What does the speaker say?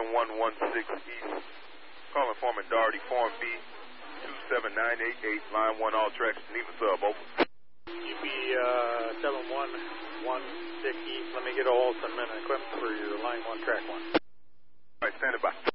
7116 East. Calling Foreman Doherty, Form B, 27988, line 1, all tracks, Neva sub, over. UB 7116 East, let me get a Olsen and equipment for you, line 1, track 1. All right, standing by.